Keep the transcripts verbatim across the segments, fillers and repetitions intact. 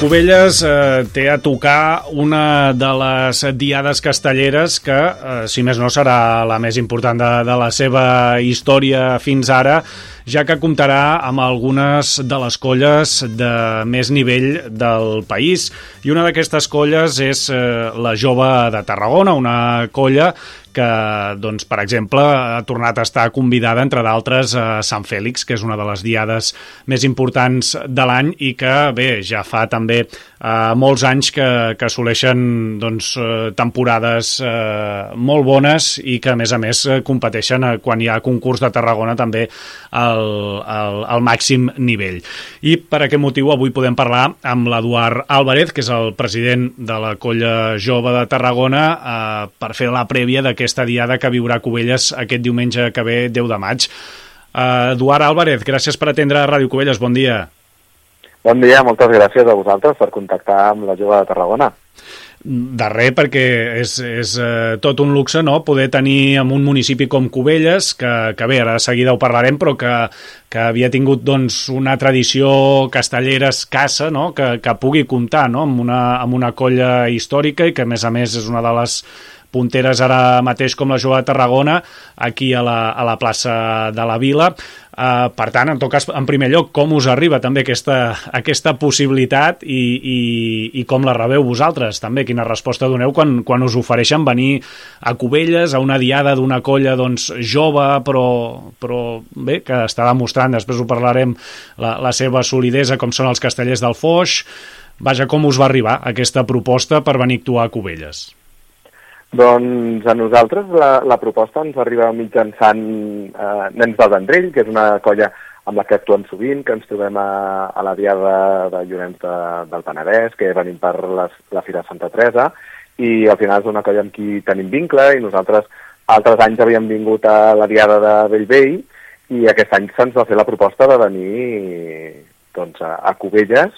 Cubelles eh, té a tocar una de les diades castelleres que, eh, si més no, serà la més important de, de la seva història fins ara, ja que comptarà amb algunes de les colles de més nivell del país. I una d'aquestes colles és eh, la Jove de Tarragona, una colla que, doncs, per exemple, ha tornat a estar convidada, entre d'altres, a Sant Fèlix, que és una de les diades més importants de l'any i que, bé, ja fa també eh, molts anys que, que assoleixen doncs, eh, temporades eh, molt bones i que, a més a més, eh, competeixen eh, quan hi ha concurs de Tarragona també al, al, al màxim nivell. I per aquest motiu avui podem parlar amb l'Eduard Álvarez, que és el president de la colla Jove de Tarragona, eh, per fer la prèvia d'aquest aquesta diada que viurà Cubelles aquest diumenge que ve, deu de maig. Uh, Eduard Álvarez, gràcies per atendre Ràdio Cubelles, bon dia. Bon dia, moltes gràcies a vosaltres per contactar amb la Jove de Tarragona. De res, perquè és, és uh, tot un luxe, no?, poder tenir en un municipi com Cubelles, que, que bé, ara de seguida ho parlarem, però que, que havia tingut doncs, una tradició castellera escassa, no?, que, que pugui comptar, no?, amb una, amb una colla històrica i que, a més a més, és una de les punteres ara mateix com la Jove de Tarragona, aquí a la, a la plaça de la Vila. Uh, per tant, en tot cas, en primer lloc, com us arriba també aquesta, aquesta possibilitat i, i, i com la rebeu vosaltres també? Quina resposta doneu quan, quan us ofereixen venir a Cubelles, a una diada d'una colla doncs, jove, però, però bé, que està demostrant, després ho parlarem, la, la seva solidesa, com són els castellers del Foix. Vaja, com us va arribar aquesta proposta per venir a actuar a Cubelles? Doncs a nosaltres la, la proposta ens arriba mitjançant eh, Nens del Vendrell, que és una colla amb la que actuem sovint, que ens trobem a, a la diada de Llorenç de, del Penedès, que venim per les, la Fira de Santa Teresa, i al final és una colla amb qui tenim vincle, i nosaltres altres anys havíem vingut a la diada de Bellvei, i aquest any se'ns va fer la proposta de venir doncs, a, a Cubelles,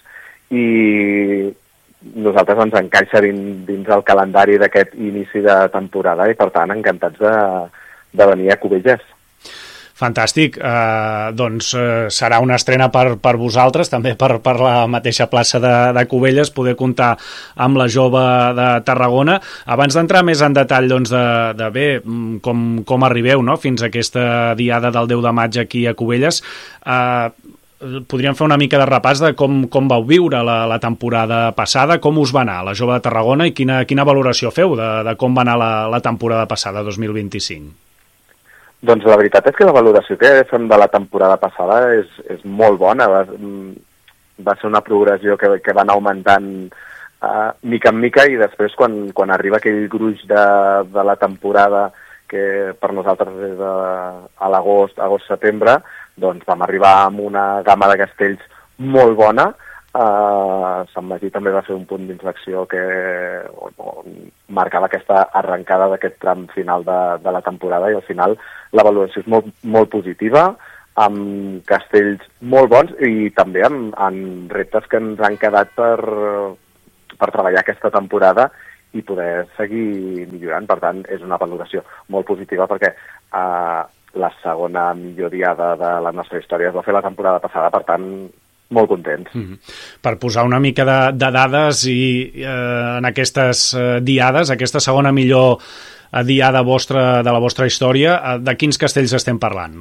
i nosaltres ens encaixa dins, dins el calendari d'aquest inici de temporada i, per tant, encantats de, de venir a Cubelles. Fantàstic. Uh, doncs uh, serà una estrena per, per vosaltres, també per, per la mateixa plaça de, de Cubelles, poder comptar amb la Jove de Tarragona. Abans d'entrar més en detall doncs, de, de bé, com, com arribeu, no?, fins a aquesta diada del deu de maig aquí a Cubelles, uh, podríem fer una mica de repàs de com, com vau viure la, la temporada passada, com us va anar la Jove de Tarragona i quina, quina valoració feu de, de com va anar la, la temporada passada, dos mil vint-i-cinc. Doncs la veritat és que la valoració que fem de la temporada passada és, és molt bona. Va, va ser una progressió que, que va anar augmentant uh, mica en mica, i després quan, quan arriba aquell gruix de, de la temporada, que per nosaltres és a, a l'agost, agost-setembre, doncs vam arribar amb una gamma de castells molt bona. Uh, Sant Magí també va fer un punt d'inflexió que on, on marcava aquesta arrencada d'aquest tram final de, de la temporada, i al final la valoració és molt, molt positiva, amb castells molt bons i també amb, amb reptes que ens han quedat per, per treballar aquesta temporada i poder seguir millorant. Per tant, és una valoració molt positiva perquè uh, la segona millor diada de la nostra història es va fer la temporada passada, per tant, molt contents. Mm-hmm. Per posar una mica de, de dades i eh, en aquestes eh, diades, aquesta segona millor eh, diada vostra, de la vostra història, eh, de quins castells estem parlant?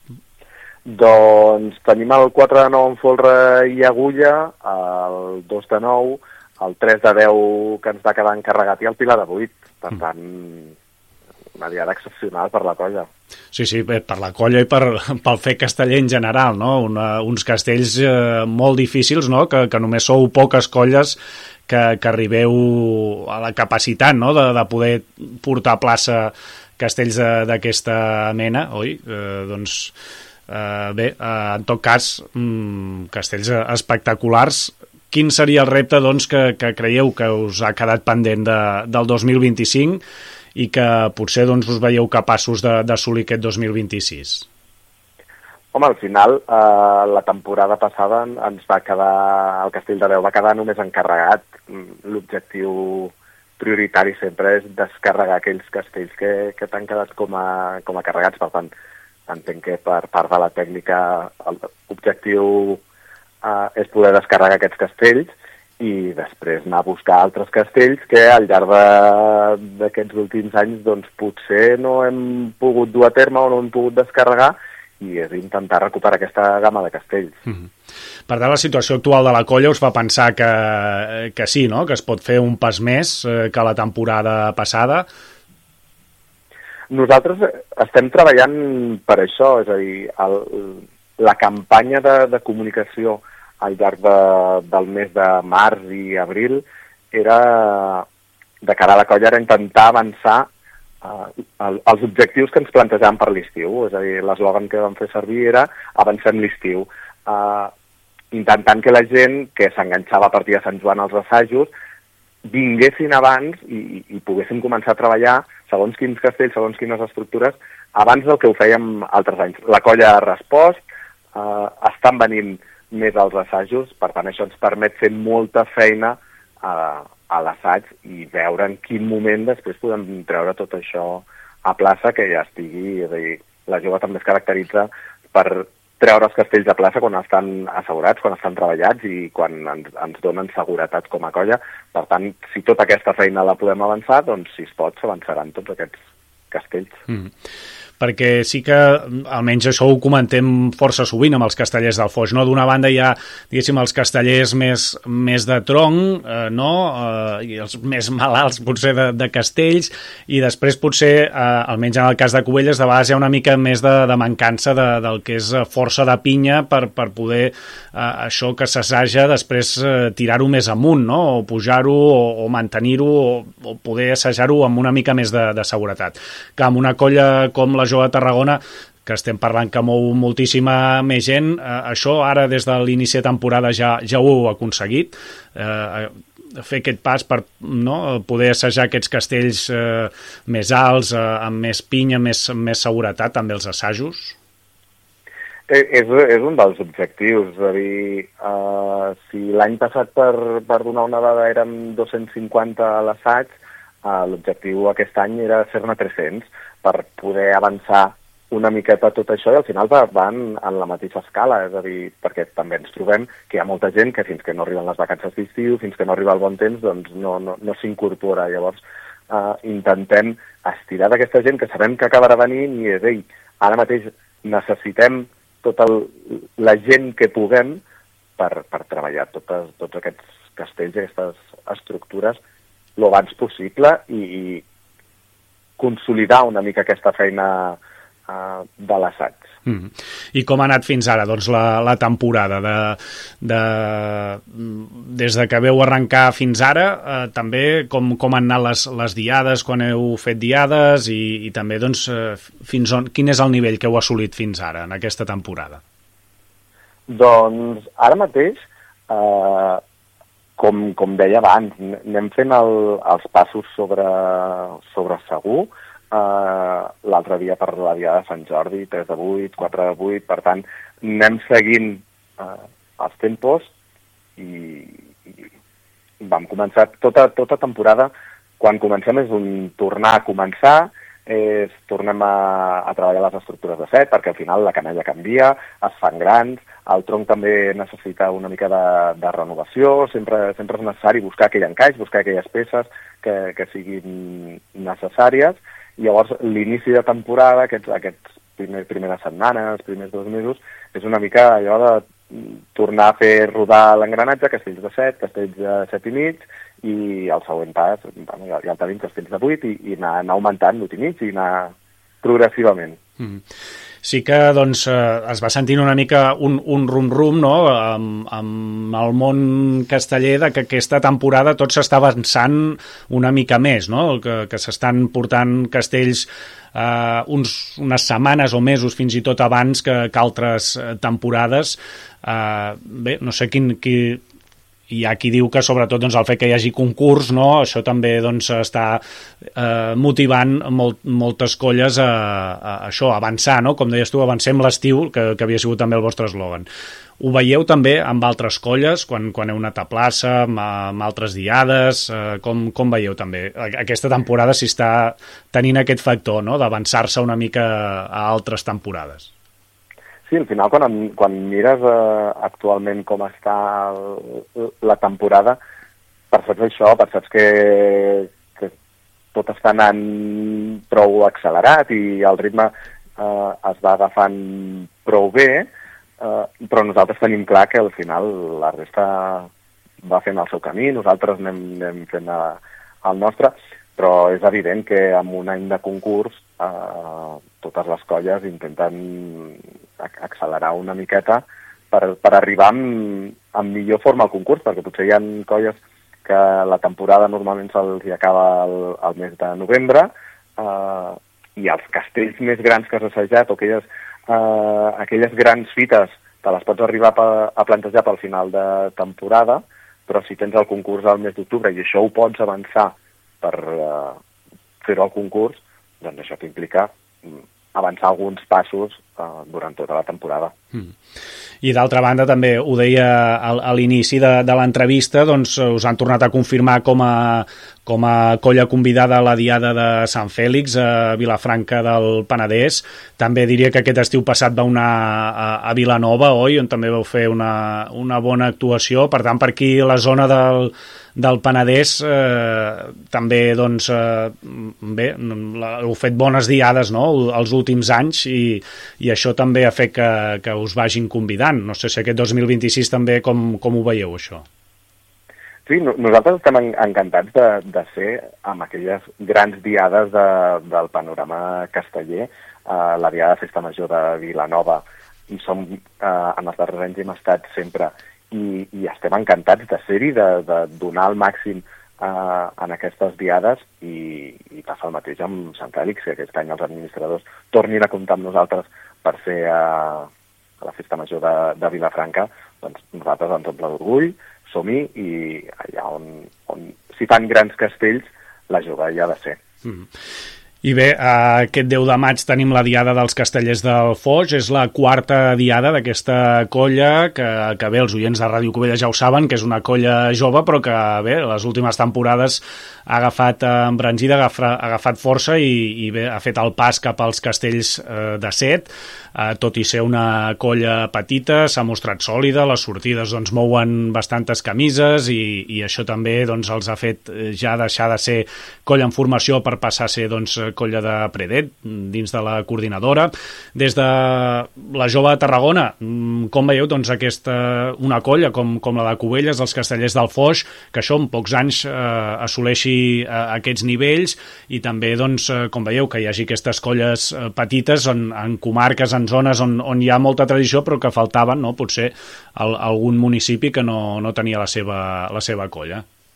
Doncs tenim el quatre de nou en folre i agulla, el dos de nou, el tres de deu que ens va quedar encarregat i el pilar de vuit. Per tant, mm. una diada excepcional per la colla. Sí, sí, per la colla i per, pel fet casteller en general, no? Una, uns castells eh, molt difícils, no?, que, que només sou poques colles que, que arribeu a la capacitat, no?, de, de poder portar a plaça castells d'aquesta mena, oi? Eh, doncs, eh, bé, eh, en tot cas, mm, castells espectaculars. Quin seria el repte, doncs, que, que creieu que us ha quedat pendent de, del dos mil vint-i-cinc i que potser doncs, us veieu capaços d'assolir aquest dos mil vint-i-sis? Home, al final, eh, la temporada passada ens va quedar, el Castell de Déu va quedar només encarregat. L'objectiu prioritari sempre és descarregar aquells castells que, que t'han quedat com a, com a carregats. Per tant, entenc que per part de la tècnica l'objectiu eh, és poder descarregar aquests castells, i després anar a buscar altres castells que al llarg d'aquests últims anys doncs potser no hem pogut dur a terme o no hem pogut descarregar, i és intentar recuperar aquesta gamma de castells. Mm-hmm. Per tant, la situació actual de la colla us fa pensar que, que sí, no? Que es pot fer un pas més que la temporada passada? Nosaltres estem treballant per això, és a dir, el, la campanya de, de comunicació al llarg de, del mes de març i abril era, de cara a la colla, era intentar avançar Uh, el, els objectius que ens plantejàvem per l'estiu, és a dir, l'eslògan que vam fer servir era avancem l'estiu, uh, intentant que la gent que s'enganxava a partir de Sant Joan als assajos vinguessin abans i, i, i poguessin començar a treballar segons quins castells, segons quines estructures, abans del que ho fèiem altres anys. La colla ha respost, uh, estan venint més als assajos, per tant això ens permet fer molta feina uh, a l'assaig i veure en quin moment després podem treure tot això a plaça que ja estigui. És a dir, la jove també es caracteritza per treure els castells a plaça quan estan assegurats, quan estan treballats i quan ens, ens donen seguretat com a colla. Per tant, si tota aquesta feina la podem avançar, doncs si es pot, s'avançaran tots aquests castells. Mm. Perquè sí que, almenys això ho comentem força sovint amb els castellers del Foix, no? D'una banda hi ha, diguéssim, els castellers més, més de tronc, eh, no? Eh, i els més malalts, potser, de, de castells, i després potser, eh, almenys en el cas de Cubelles, de vegades hi ha una mica més de, de mancança de, del que és força de pinya per, per poder, eh, això que s'assaja, després eh, tirar-ho més amunt, no? O pujar-ho, o, o mantenir-ho, o, o poder assajar-ho amb una mica més de, de seguretat. Que amb una colla com la Jove de Tarragona, que estem parlant que mou moltíssima més gent, eh, això ara des de l'inici de temporada ja, ja ho heu aconseguit, eh, fer aquest pas per, no, poder assajar aquests castells eh, més alts, eh, amb més pinya, més, més seguretat, també els assajos? Eh, és, és un dels objectius, és a dir, eh, si l'any passat per, per donar una dada érem dos-cents cinquanta a l'assaig, eh, l'objectiu aquest any era ser-ne tres-cents, per poder avançar una miqueta tot això, i al final van en la mateixa escala, és a dir, perquè també ens trobem que hi ha molta gent que fins que no arriben les vacances d'estiu, fins que no arriba el bon temps, doncs no, no, no s'incorpora. Llavors, eh, intentem estirar d'aquesta gent que sabem que acabarà venint i és, ei, ara mateix necessitem tota el, la gent que puguem per, per treballar totes, tots aquests castells i aquestes estructures lo abans possible i, i consolidar una mica aquesta feina uh, de l'assaig. Mm. I com ha anat fins ara, doncs, la, la temporada? De, de, des de que veu arrencar fins ara, eh, també com, com han anat les, les diades, quan heu fet diades, i, i també, doncs, eh, fins on, quin és el nivell que heu assolit fins ara, en aquesta temporada? Doncs, ara mateix, eh, com, com deia abans, anem fent el, els passos sobre, sobre segur. Uh, l'altre dia per la diada de Sant Jordi, tres de vuit, quatre de vuit, per tant, anem seguint uh, els tempos i, i vam començar tota, tota temporada. Quan comencem és un tornar a començar, és, tornem a, a treballar les estructures de set, perquè al final la canalla canvia, es fan grans, el tronc també necessita una mica de, de renovació, sempre, sempre és necessari buscar aquell encaix, buscar aquelles peces que, que siguin necessàries, i llavors l'inici de temporada, aquests, aquests primer, primeres setmanes, primers dos mesos, és una mica allò de tornar a fer rodar l'engranatge, castells de set, castells de set i mig, i el següent pas, bueno, ja, ja el tenim, castells de vuit, i, i anar, anar augmentant l'ut i mig, i anar progressivament. Mm. Sí que, doncs, es va sentint una mica un, un rum-rum, no?, amb, amb el món casteller, de que aquesta temporada tot s'està avançant una mica més, no?, que, que s'estan portant castells eh, uns, unes setmanes o mesos fins i tot abans que, que altres temporades. Eh, bé, no sé quin... Qui, hi ha qui diu que sobretot doncs, el fet que hi hagi concurs, no? Això també doncs, està eh, motivant molt, moltes colles a, a, a això, a avançar, no? Com deies tu, avancem l'estiu, que, que havia sigut també el vostre eslògan. Ho veieu també amb altres colles, quan, quan heu anat a plaça, amb, amb altres diades, eh, com, com veieu també aquesta temporada, si està tenint aquest factor, no?, d'avançar-se una mica a altres temporades? Sí, al final quan, quan mires eh, actualment com està el, la temporada, perceps això, perceps que, que tot està anant prou accelerat i el ritme eh, es va agafant prou bé, eh, però nosaltres tenim clar que al final la resta va fent el seu camí, nosaltres anem, anem fent a, el nostre, però és evident que en un any de concurs eh, totes les colles intenten accelerar una miqueta per, per arribar amb, amb millor forma al concurs, perquè potser hi ha colles que la temporada normalment se'ls acaba el, el mes de novembre eh, i els castells més grans que has assajat o aquelles, eh, aquelles grans fites te les pots arribar a, a plantejar pel final de temporada, però si tens el concurs al mes d'octubre i això ho pots avançar per uh, fer-ho al concurs, doncs això t'implica avançar alguns passos uh, durant tota la temporada. Mm. I d'altra banda, també ho deia a l'inici de, de l'entrevista, doncs us han tornat a confirmar com a, com a colla convidada a la Diada de Sant Fèlix a Vilafranca del Penedès. També diria que aquest estiu passat vau anar a, a Vilanova, oi? On també vau fer una, una bona actuació. Per tant, per aquí la zona del, del Penedès eh, també, doncs, eh, bé, heu fet bones diades, no?, els últims anys i, i això també ha fet que, que us vagin convidant. No sé si aquest dos mil vint-i-sis també com, com ho veieu, això. Sí, no, nosaltres estem en, encantats de, de ser amb aquelles grans diades de, del panorama casteller, eh, la Diada de Festa Major de Vilanova, i som, eh, en els darrers anys hem estat sempre, i, i estem encantats de ser-hi, de, de donar el màxim eh, en aquestes diades, i, i passa el mateix amb Sant Fèlix, que aquest any els administradors tornin a comptar amb nosaltres per fer eh, a la Festa Major de, de Vilafranca, doncs nosaltres ens omple d'orgull, som-hi, i allà on, on s'hi fan grans castells, la jove hi ha de ser. Mm. I bé, aquest deu de maig tenim la Diada dels Castellers del Foix, és la quarta diada d'aquesta colla, que, que bé, els oients de Ràdio Cubelles ja ho saben, que és una colla jove, però que bé, les últimes temporades ha agafat embranzida, ha agafat, ha agafat força i, i bé, ha fet el pas cap als castells eh, de set, eh, tot i ser una colla petita, s'ha mostrat sòlida, les sortides doncs mouen bastantes camises i, i això també doncs els ha fet ja deixar de ser colla en formació per passar a ser doncs colla de Predet, dins de la coordinadora. Des de la Jove de Tarragona, com veieu doncs, aquesta, una colla com, com la de Cubelles, els Castellers del Foix, que això en pocs anys eh, assoleixi eh, aquests nivells, i també, doncs, eh, com veieu, que hi hagi aquestes colles eh, petites en, en comarques, en zones on, on hi ha molta tradició, però que faltaven, no?, potser el, algun municipi que no, no tenia la seva, la seva colla.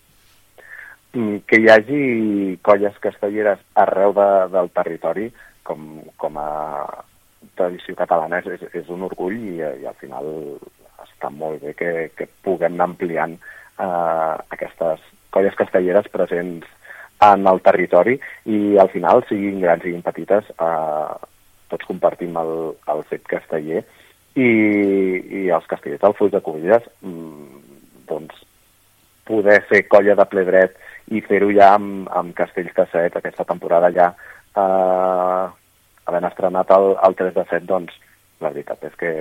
Que hi hagi colles castelleres arreu de, del territori com, com a tradició catalana és, és un orgull, i, i al final està molt bé que, que puguem anar ampliant eh, aquestes colles castelleres presents en el territori, i al final, siguin grans, siguin petites, eh, tots compartim el, el fet casteller, i, i els castellers del Foix de Cubelles, doncs, poder fer colla de ple dret i fer-ho ja amb, amb castells de set aquesta temporada ja, eh, havent estrenat el, el tres de set, doncs la veritat és que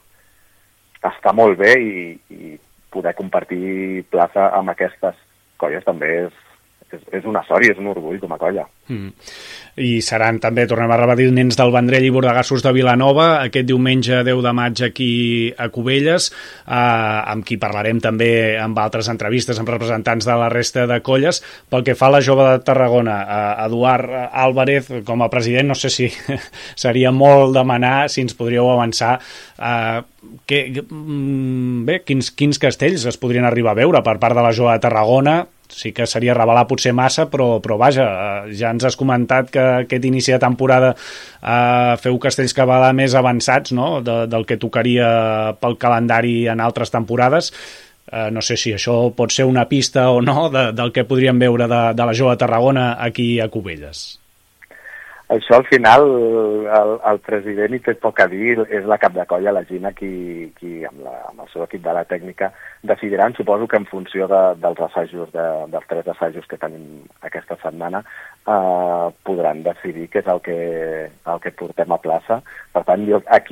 està molt bé, i, i poder compartir plaça amb aquestes colles també és, és, és una sort i és un orgull com a colla. Mm. I seran també, tornem a repetir, nens del Vendrell i Bordegassos de Vilanova aquest diumenge deu de maig aquí a Cubelles, eh, amb qui parlarem també amb altres entrevistes amb representants de la resta de colles. Pel que fa a la Jove de Tarragona, eh, Eduard Álvarez com a president, no sé si seria molt demanar si ens podríeu avançar eh, que, bé, quins, quins castells es podrien arribar a veure per part de la Jove de Tarragona. Sí que seria revelar potser massa, però, però vaja, ja ens has comentat que aquest inici de temporada eh, feu castells cada vegada més avançats, no?, de, del que tocaria pel calendari en altres temporades. Eh, no sé si això pot ser una pista o no de, del que podríem veure de, de la Jove de Tarragona aquí a Cubelles. Això al final el, el president hi té poc a dir, és la cap de colla, la Gina, qui, qui amb, la, amb el seu equip de la tècnica decidiran, suposo que en funció de, dels assajos, de, dels tres assajos que tenim aquesta setmana, eh, podran decidir què és el que, el que portem a plaça. Per tant, jo aquí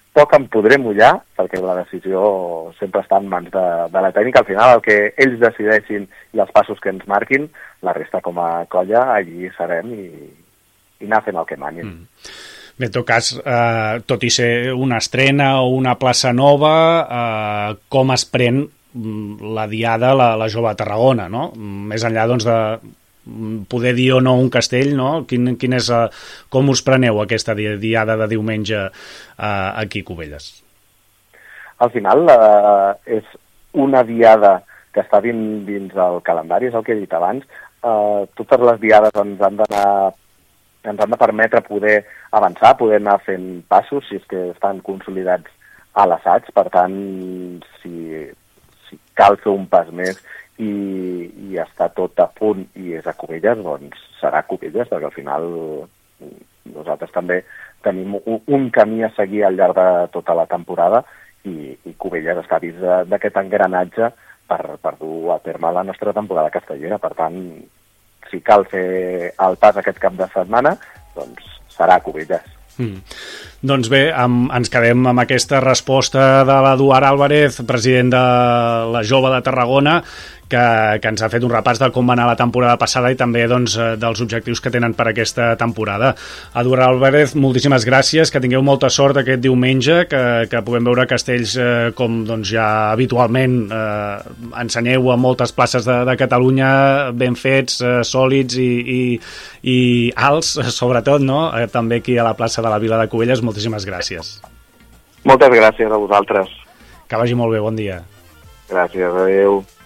poc em podré mullar, perquè la decisió sempre està en mans de, de la tècnica. Al final, el que ells decideixin i els passos que ens marquin, la resta com a colla, allí serem i, i anar fent el que manin. Mm. Bé, en tot cas, eh, tot i ser una estrena o una plaça nova, eh, com es pren la diada la, la Jove de Tarragona, no? Més enllà, doncs, de poder dir o no un castell, no? Quin, quin és, uh, com us preneu aquesta diada de diumenge uh, aquí a Cubelles? Al final uh, és una diada que està dins, dins el calendari, és el que he dit abans. Uh, totes les diades ens han d'anar ens han de permetre poder avançar, poder anar fent passos, si és que estan consolidats a l'assaig. Per tant, si, si cal fer un pas més i, i està tot a punt i és a Cubelles, doncs serà a Cubelles, perquè al final nosaltres també tenim un, un camí a seguir al llarg de tota la temporada i, i Cubelles està dins d'aquest engranatge per, per dur a terme la nostra temporada castellera. Per tant, si cal fer el pas aquest cap de setmana, doncs serà a Cubelles. Mm. Doncs bé, amb, ens quedem amb aquesta resposta de l'Eduard Álvarez, president de la Jove de Tarragona, que, que ens ha fet un repàs de com va anar la temporada passada i també, doncs, dels objectius que tenen per aquesta temporada. Eduard Álvarez, moltíssimes gràcies, que tingueu molta sort aquest diumenge, que, que puguem veure castells eh, com, doncs, ja habitualment eh, ensenyeu a moltes places de, de Catalunya, ben fets, eh, sòlids i, i, i alts, sobretot, no? Eh, també aquí a la plaça de la Vila de Cubelles. Moltíssimes gràcies. Moltes gràcies a vosaltres. Que vagi molt bé, bon dia. Gràcies, adeu.